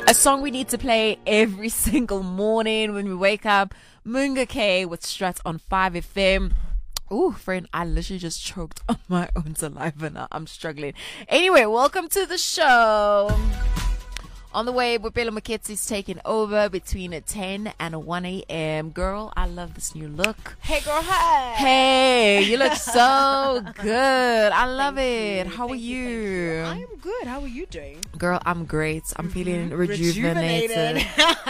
A song we need to play every single morning when we wake up. Munga K with Struts on 5FM. Ooh, friend, I literally just choked on my own saliva now. I'm struggling. Anyway, welcome to the show. On the way, Bopelo Maketsi's taking over between 10 and 1 a.m. Girl, I love this new look. Hey, girl, hi. Hey, you look so good. I love it. How are you? I am good. How are you doing? Girl, I'm great. I'm feeling rejuvenated.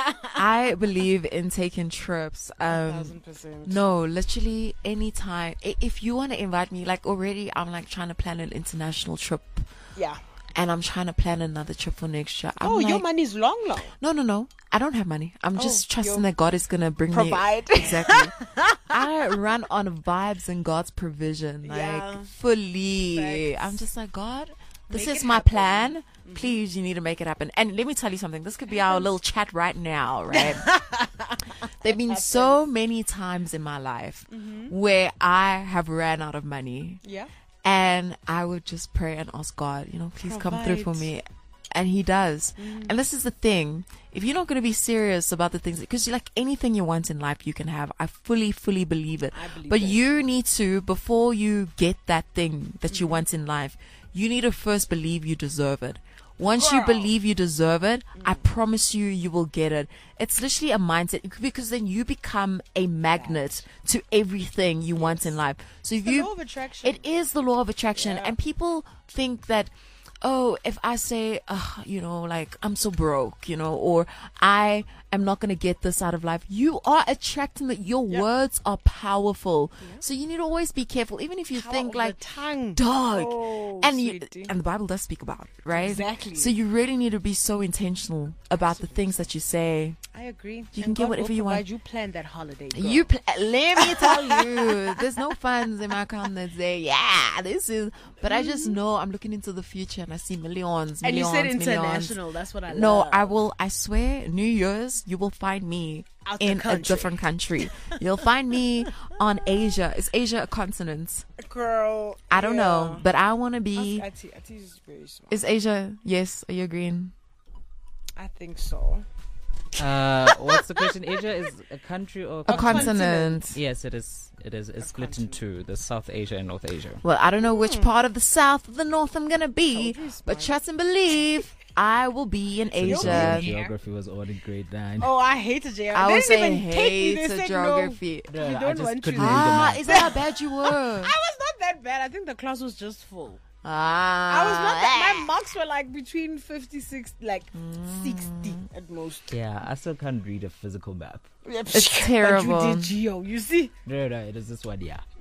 I believe in taking trips. 1000%. No, literally anytime. If you want to invite me, like already, I'm like trying to plan an international trip. Yeah. And I'm trying to plan another trip for next year. Your money's long. No. I don't have money. I'm just trusting that God is going to provide. Me. Exactly. I run on vibes and God's provision. Like, fully. Facts. I'm just like, God, this Make is it my happen. Please, Please, you need to make it happen. And let me tell you something. This could be our little chat right now, right? There have been so many times in my life where I have ran out of money. Yeah. And I would just pray and ask God, please come through for me. And he does. And this is the thing. If you're not going to be serious about the things, because like anything you want in life, you can have. I fully believe it. But you need to, before you get that thing that you want in life, you need to first believe you deserve it. Once you believe you deserve it, I promise you will get it. It's literally a mindset, because then you become a magnet to everything you want in life. So if The law of attraction. it is the law of attraction. And people think that, if I say, like I'm so broke, or I am not going to get this out of life, you are attracting it. Your words are powerful. So you need to always be careful, even if you think like, tongue. dog. And sweetie. and the Bible does speak about it, right? Exactly. So you really need to be so intentional about the things that you say. I agree. You can get whatever you want. You plan that holiday. Girl. Let me tell you, there's no funds in my account that say, this is. But I just know I'm looking into the future and I see millions. And you said millions. international. That's what I love. No, I swear, New Year's, you will find me Out the in a country. different country. You'll find me on Asia. Is Asia a continent? Girl. I don't know, but I want to be. Ati is very smart. Is Asia? Yes. Are you agreeing? I think so. What's the question? Asia is a country or A continent. Yes, it is. It is. It's split in two: the South Asia and North Asia. Well, I don't know which part of the south or the north I'm gonna be, Told you, but smart. trust and believe I will be in Asia. Geography was all in grade 9. Oh, I hated geography. I They was didn't saying even take me. They hate said geography. No, No, you I don't just want couldn't to. read them out. Is that how bad you were? I was not that bad. I think the class was just full. I I was not that. My marks were like between 56, like 60 at most. Yeah, I still can't read a physical map. It's terrible. But you did geo. You see? No, it is this one. Yeah.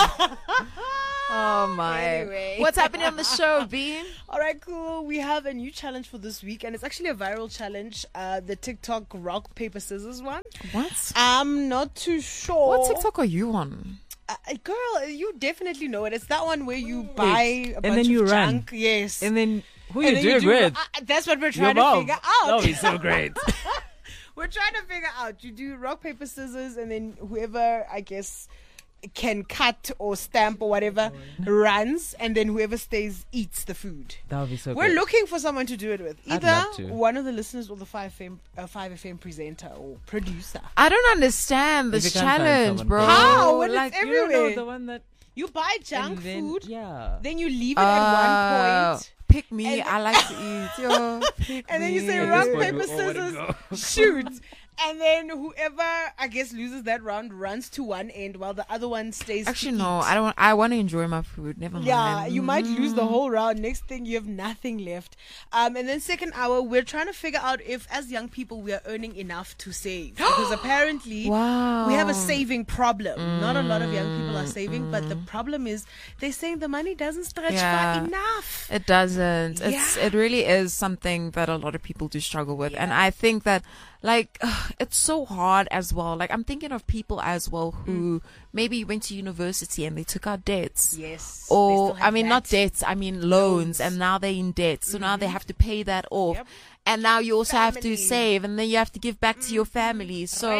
Oh my. Anyway. What's happening on the show, Bean? All right, cool. We have a new challenge for this week, and it's actually a viral challenge. The TikTok rock paper scissors one. What? I'm not too sure. What TikTok are you on? Girl, you definitely know it. It's that one where you buy a and bunch then you of run. junk. Yes. And then who And you then doing do- with? That's what we're Your trying to mom. figure out. That would be so great. We're trying to figure out. You do rock, paper, scissors, and then whoever, I guess, can cut or stamp or whatever runs, and then whoever stays eats the food. That would be so We're great. looking for someone to do it with. I'd Either love to. one of the listeners or the 5FM presenter or producer. I don't understand If this you can't find challenge, someone bro. for it. How? When it's Like, every- You don't know everywhere. the one that You buy junk and then, food, Yeah. then you leave it at one point, pick me. And- I like to eat. Yo, pick and then you me. say At rock, this point, paper, we all wanna scissors, go. shoot. And then whoever, I guess, loses that round runs to one end while the other one stays. Actually, to no. eat. I don't. I want to enjoy my food. Never mind. Yeah, you might lose the whole round. Next thing, you have nothing left. And then second hour, we're trying to figure out if, as young people, we are earning enough to save. Because apparently, Wow. we have a saving problem. Not a lot of young people are saving, but the problem is they're saying the money doesn't stretch Yeah. far enough. It doesn't. Yeah. It really is something that a lot of people do struggle with. And I think that, like, it's so hard as well. Like, I'm thinking of people as well who maybe went to university and they took out debts. Yes. Or, I mean, not debts, I mean loans. And now they're in debt. So now they have to pay that off. Yep. And now you also have to Family. save. And then you have to give back to your family. So, Rent, car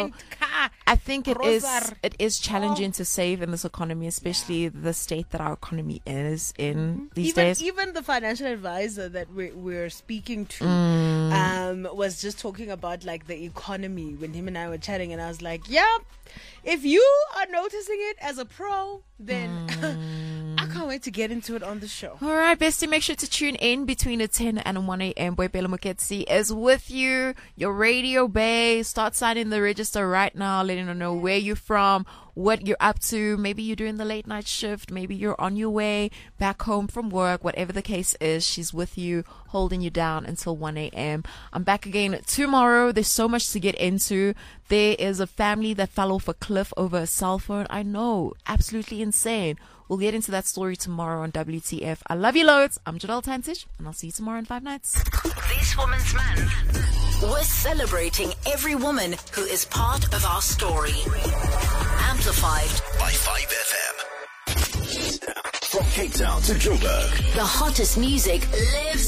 I think it is challenging to save in this economy, especially the state that our economy is in these days. Even the financial advisor that we're speaking to was just talking about like the economy when him and I were chatting, and I was like, yeah, if you are noticing it as a pro, then I can't wait to get into it on the show. All right, bestie, make sure to tune in between 10 and 1 a.m. Boipelo Moketsi is with you, your radio bay. Start signing the register right now, letting them know where you're from, what you're up to. Maybe you're doing the late night shift. Maybe you're on your way back home from work. Whatever the case is, she's with you, holding you down until 1 a.m. I'm back again tomorrow. There's so much to get into. There is a family that fell off a cliff over a cell phone. I know, absolutely insane. We'll get into that story tomorrow on WTF. I love you loads. I'm Janelle Tantich, and I'll see you tomorrow in 5 nights. This Woman's Month. We're celebrating every woman who is part of our story. Amplified by 5FM. From Cape Town to Joburg, the hottest music lives